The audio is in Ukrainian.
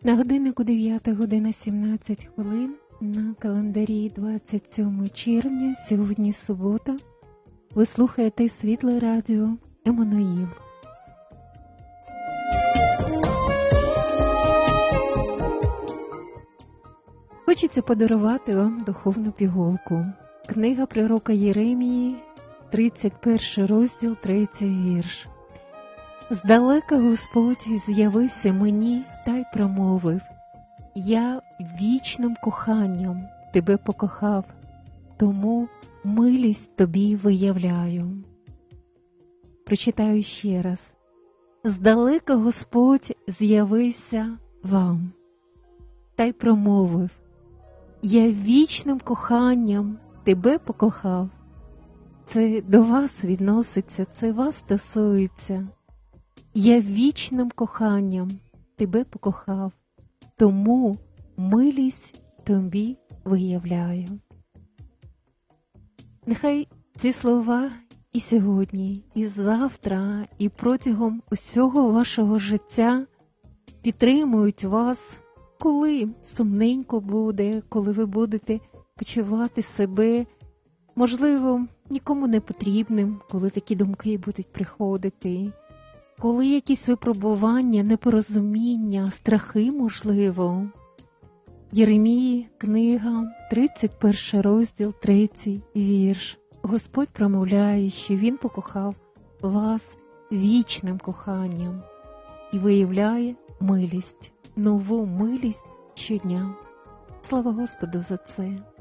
На годиннику 9 година 17 хвилин, на календарі 27 червня, сьогодні субота. Ви слухаєте Світле Радіо Еммануїл. Хочеться подарувати вам духовну пігулку. Книга пророка Єремії, 31 розділ, 3 вірш. «Здалека Господь з'явився мені та й промовив: я вічним коханням тебе покохав, тому милість тобі виявляю». Прочитаю ще раз. «Здалека Господь з'явився вам та й промовив: я вічним коханням тебе покохав». Це до вас відноситься, це вас стосується. Я вічним коханням тебе покохав, тому милість тобі виявляю. Нехай ці слова і сьогодні, і завтра, і протягом усього вашого життя підтримують вас, коли сумненько буде, коли ви будете почувати себе, можливо, нікому не потрібним, коли такі думки будуть приходити, коли якісь випробування, непорозуміння, страхи, можливо. Єремії, книга, 31 розділ, 3 вірш. Господь промовляє, що Він покохав вас вічним коханням і виявляє милість, нову милість щодня. Слава Господу за це!